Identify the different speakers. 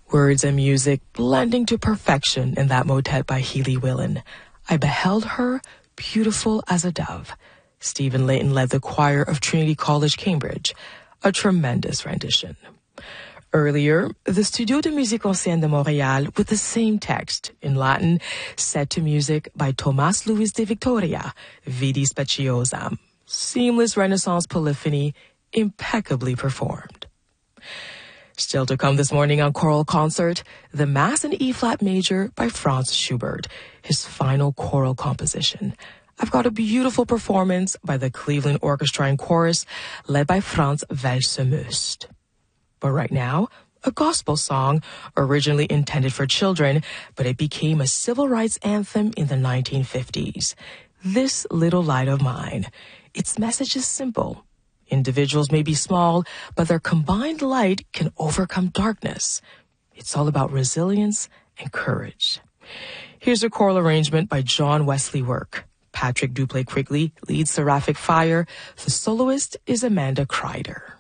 Speaker 1: Words and music blending to perfection in that motet by Healy Willan. I beheld her, beautiful as a dove. Stephen Layton led the choir of Trinity College, Cambridge. A tremendous rendition. Earlier, the Studio de Musique Ancienne de Montréal with the same text in Latin, set to music by Tomás Luis de Victoria, Vidi Speciosam. Seamless Renaissance polyphony, impeccably performed. Still to come this morning on Choral Concert, the Mass in E-flat Major by Franz Schubert, his final choral composition. I've got a beautiful performance by the Cleveland Orchestra and Chorus, led by Franz Welser-Möst. But right now, a gospel song originally intended for children, but it became a civil rights anthem in the 1950s. This Little Light of Mine. Its message is simple. Individuals may be small, but their combined light can overcome darkness. It's all about resilience and courage. Here's a choral arrangement by John Wesley Work. Patrick Duplay Quigley leads Seraphic Fire. The soloist is Amanda Kreider.